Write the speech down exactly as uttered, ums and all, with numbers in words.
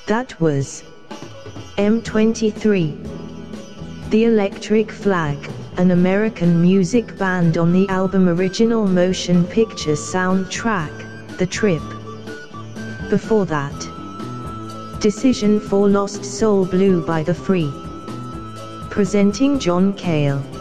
That was M twenty-three. The Electric Flag, an American music band on the album Original Motion Picture soundtrack, The Trip. Before that, Decision for Lost Soul Blue by The Free. Presenting John Cale.